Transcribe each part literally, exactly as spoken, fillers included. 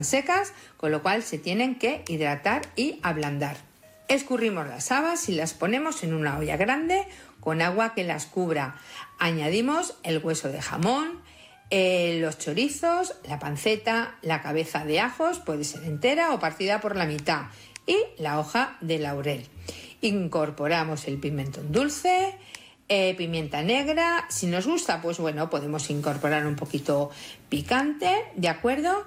secas, con lo cual se tienen que hidratar y ablandar. Escurrimos las habas y las ponemos en una olla grande con agua que las cubra. Añadimos el hueso de jamón, eh, los chorizos, la panceta, la cabeza de ajos, puede ser entera o partida por la mitad, y la hoja de laurel. Incorporamos el pimentón dulce, eh, pimienta negra. Si nos gusta, pues bueno, podemos incorporar un poquito picante, ¿de acuerdo?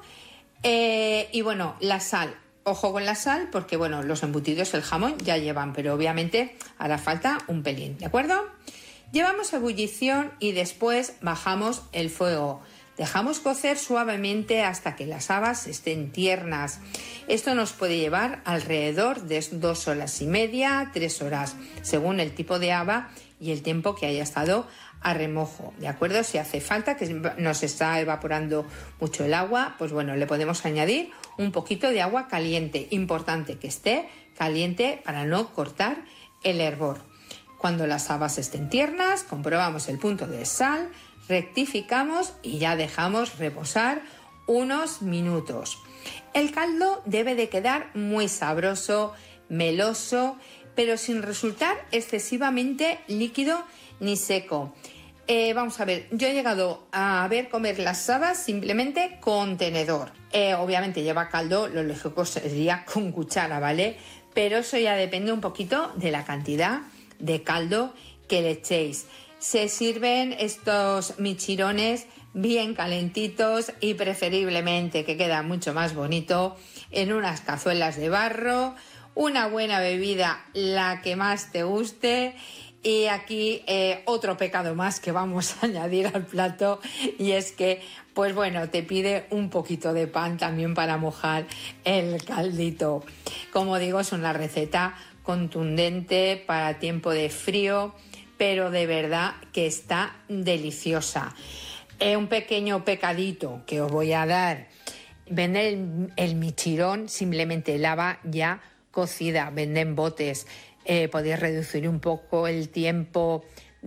Eh, y bueno, la sal. Ojo con la sal porque, bueno, los embutidos, el jamón ya llevan, pero obviamente hará falta un pelín, ¿de acuerdo? Llevamos a ebullición y después bajamos el fuego. Dejamos cocer suavemente hasta que las habas estén tiernas. Esto nos puede llevar alrededor de dos horas y media, tres horas, según el tipo de haba y el tiempo que haya estado a remojo, ¿de acuerdo? Si hace falta, que nos está evaporando mucho el agua, pues bueno, le podemos añadir un poquito de agua caliente. Importante que esté caliente para no cortar el hervor. Cuando las habas estén tiernas, comprobamos el punto de sal, rectificamos y ya dejamos reposar unos minutos. El caldo debe de quedar muy sabroso, meloso, pero sin resultar excesivamente líquido ni seco. Eh, vamos a ver, yo he llegado a ver comer las habas simplemente con tenedor. Eh, obviamente lleva caldo, lo lógico sería con cuchara, ¿vale? Pero eso ya depende un poquito de la cantidad de caldo que le echéis. Se sirven estos michirones bien calentitos y preferiblemente, que queda mucho más bonito, en unas cazuelas de barro, una buena bebida, la que más te guste. Y aquí eh, otro pecado más que vamos a añadir al plato, y es que, pues bueno, te pide un poquito de pan también para mojar el caldito. Como digo, es una receta contundente para tiempo de frío, pero de verdad que está deliciosa. Eh, un pequeño pecadito que os voy a dar: vender el, el michirón simplemente el haba ya cocida, venden botes. Eh, podéis reducir un poco el tiempo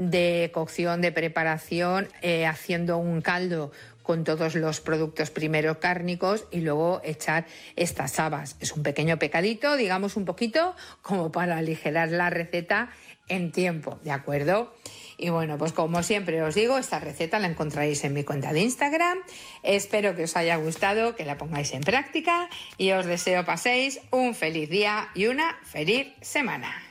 de cocción, de preparación, eh, haciendo un caldo con todos los productos primero cárnicos y luego echar estas habas. Es un pequeño pecadito, digamos un poquito, como para aligerar la receta en tiempo, ¿de acuerdo? Y bueno, pues como siempre os digo, esta receta la encontraréis en mi cuenta de Instagram. Espero que os haya gustado, que la pongáis en práctica y os deseo paséis un feliz día y una feliz semana.